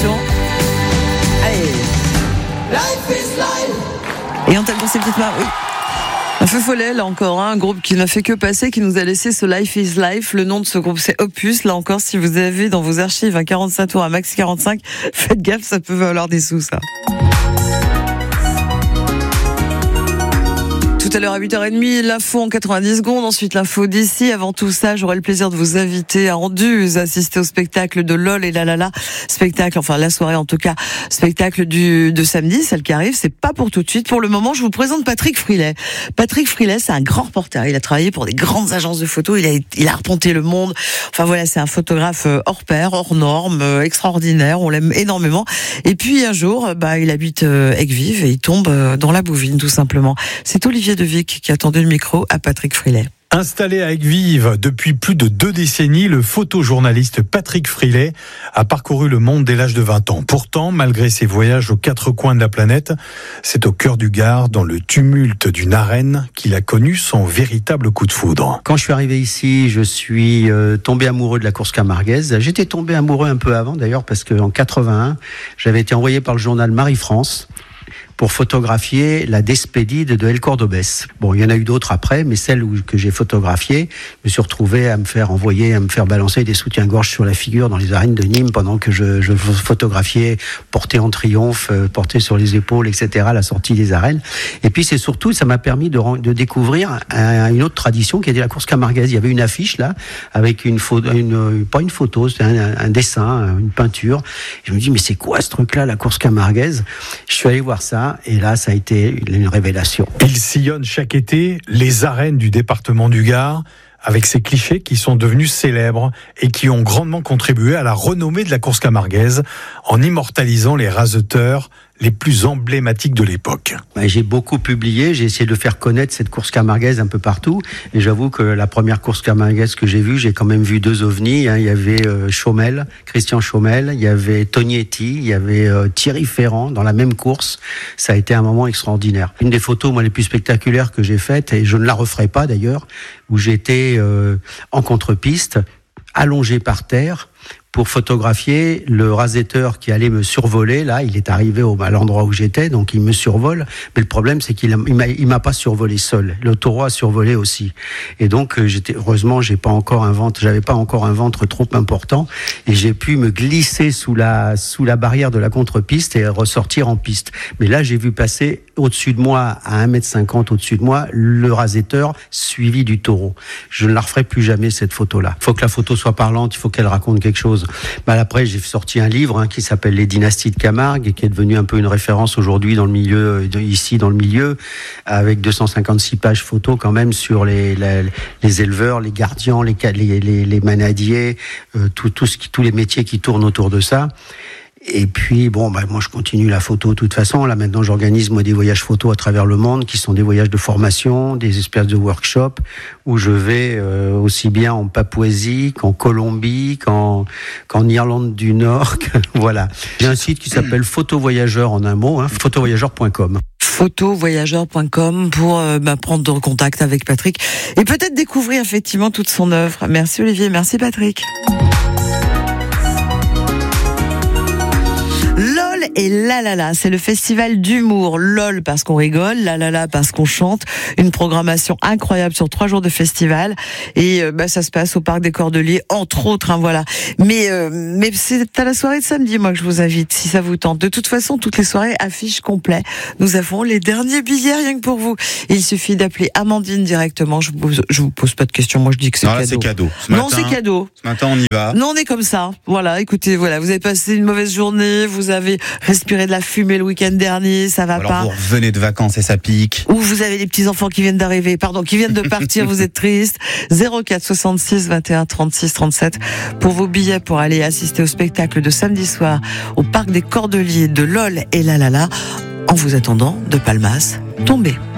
attention. Allez. Life is life. Et on tape dans ses petites mains, oui. Un feu follet, là encore, un groupe qui n'a fait que passer, qui nous a laissé ce Life is Life. Le nom de ce groupe, c'est Opus. Là encore, si vous avez dans vos archives un 45 tours, un Maxi 45, faites gaffe, ça peut valoir des sous, ça. Tout à l'heure à 8h30, l'info en 90 secondes, ensuite l'info d'ici. Avant tout ça, j'aurai le plaisir de vous inviter à Anduze, assister au spectacle de LOL et Lalala. Spectacle, enfin la soirée en tout cas, spectacle de samedi, celle qui arrive, c'est pas pour tout de suite. Pour le moment, je vous présente Patrick Frilet. Patrick Frilet, c'est un grand reporter. Il a travaillé pour des grandes agences de photos, il a arpenté le monde. Enfin voilà, c'est un photographe hors pair, hors norme, extraordinaire, on l'aime énormément. Et puis un jour, il habite Aigues-Vives et il tombe dans la bouvine, tout simplement. C'est Olivier Devic qui a tendu le micro à Patrick Frilet. Installé à Aigues-Vives depuis plus de 2 décennies, le photojournaliste Patrick Frilet a parcouru le monde dès l'âge de 20 ans. Pourtant, malgré ses voyages aux 4 coins de la planète, c'est au cœur du Gard, dans le tumulte d'une arène, qu'il a connu son véritable coup de foudre. Quand je suis arrivé ici, je suis tombé amoureux de la course camarguaise. J'étais tombé amoureux un peu avant d'ailleurs, parce qu'en 81, j'avais été envoyé par le journal Marie-France pour photographier la Despedide de El Cordobès. Bon, il y en a eu d'autres après, mais celle que j'ai photographiée, je me suis retrouvé à me faire balancer des soutiens-gorge sur la figure dans les arènes de Nîmes pendant que je photographiais porté en triomphe, porté sur les épaules, etc., la sortie des arènes. Et puis c'est surtout, ça m'a permis de découvrir une autre tradition qui était la course camarguaise. Il y avait une affiche là, avec pas une photo, c'était un dessin, une peinture. Et je me dis, mais c'est quoi ce truc-là, la course camarguaise? Je suis allé voir ça. Et là, ça a été une révélation. Il sillonne chaque été les arènes du département du Gard, avec ces clichés qui sont devenus célèbres et qui ont grandement contribué à la renommée de la course camarguaise, en immortalisant les raseteurs les plus emblématiques de l'époque. J'ai beaucoup publié, j'ai essayé de faire connaître cette course camarguaise un peu partout, et j'avoue que la première course camarguaise que j'ai vue, j'ai quand même vu 2 ovnis. Il y avait Christian Chaumel, il y avait Tony Etty, il y avait Thierry Ferrand dans la même course. Ça a été un moment extraordinaire. Une des photos, moi, les plus spectaculaires que j'ai faites, et je ne la referai pas d'ailleurs, où j'étais en contre-piste, allongé par terre, pour photographier le rasetteur qui allait me survoler. Là, il est arrivé à l'endroit où j'étais, donc il me survole. Mais le problème, c'est qu'il m'a pas survolé seul. Le taureau a survolé aussi. Et donc, heureusement, j'avais pas encore un ventre trop important, et j'ai pu me glisser sous la barrière de la contre-piste et ressortir en piste. Mais là, j'ai vu passer au-dessus de moi, à 1m50 au-dessus de moi, le rasetteur suivi du taureau. Je ne la referai plus jamais, cette photo-là. Il faut que la photo soit parlante, il faut qu'elle raconte quelque chose. Après, j'ai sorti un livre qui s'appelle Les Dynasties de Camargue, et qui est devenu un peu une référence aujourd'hui dans le milieu, avec 256 pages photos quand même sur les éleveurs, les gardiens, les manadiers, tous les métiers qui tournent autour de ça. Et puis, moi, je continue la photo de toute façon. Là, maintenant, j'organise, des voyages photos à travers le monde, qui sont des voyages de formation, des espèces de workshops, où je vais aussi bien en Papouasie qu'en Colombie, qu'en Irlande du Nord. Voilà. J'ai un site qui s'appelle Photovoyageur en un mot, photovoyageur.com. Photovoyageur.com pour prendre contact avec Patrick et peut-être découvrir effectivement toute son œuvre. Merci Olivier, merci Patrick. LOL et Lalala, c'est le festival d'humour. LOL parce qu'on rigole, Lalala parce qu'on chante. Une programmation incroyable sur 3 jours de festival. Et ça se passe au Parc des Cordeliers, entre autres. Voilà. Mais c'est à la soirée de samedi, moi, que je vous invite, si ça vous tente. De toute façon, toutes les soirées affiches complètes. Nous avons les derniers billets rien que pour vous. Et il suffit d'appeler Amandine directement. Je vous pose pas de questions. Moi, je dis que c'est cadeau. Là, c'est cadeau. C'est cadeau. Ce matin, on y va. Non, on est comme ça. Voilà. Écoutez, vous avez passé une mauvaise journée. Vous avez respiré de la fumée le week-end dernier. Ça va pas. Vous revenez de vacances et ça pique. Ou vous avez des petits-enfants qui viennent de partir. Vous êtes triste. 04 66 21 36 37 pour vos billets pour aller assister au spectacle de samedi soir au Parc des Cordeliers de LOL et Lalala. En vous attendant, de Palmas, tombez.